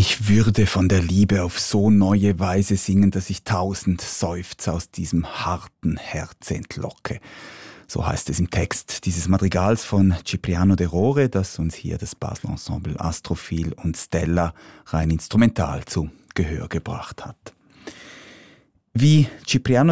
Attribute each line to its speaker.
Speaker 1: Ich würde von der Liebe auf so neue Weise singen, dass ich 1000 Seufzer aus diesem harten Herz entlocke. So heißt es im Text dieses Madrigals von Cipriano de Rore, das uns hier das Basler Ensemble Astrophil und Stella rein instrumental zu Gehör gebracht hat. Wie Cipriano